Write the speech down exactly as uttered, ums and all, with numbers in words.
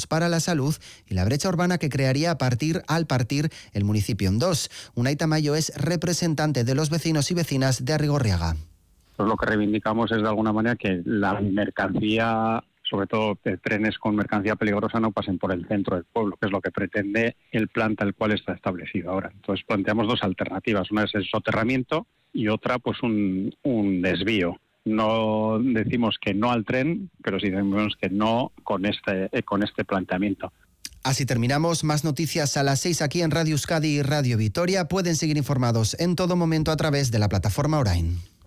para la salud y la brecha urbana que crearía a partir, al partir el municipio en dos. Unai Tamayo es representante de los vecinos y vecinas de Arrigorriaga. Pues lo que reivindicamos es de alguna manera que la mercancía, sobre todo de trenes con mercancía peligrosa, no pasen por el centro del pueblo, que es lo que pretende el plan tal cual está establecido ahora. Entonces planteamos dos alternativas, una es el soterramiento y otra pues un, un desvío. No decimos que no al tren, pero sí decimos que no con este, con este planteamiento. Así terminamos. Más noticias a las seis aquí en Radio Euskadi y Radio Vitoria. Pueden seguir informados en todo momento a través de la plataforma Orain.